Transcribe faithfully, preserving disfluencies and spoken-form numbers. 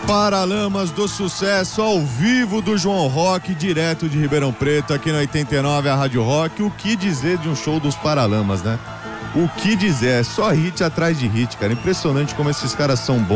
Paralamas do Sucesso, ao vivo do João Rock, direto de Ribeirão Preto, aqui na oitenta e nove, a Rádio Rock. O que dizer de um show dos Paralamas, né? O que dizer? É só hit atrás de hit, cara. Impressionante como esses caras são bons.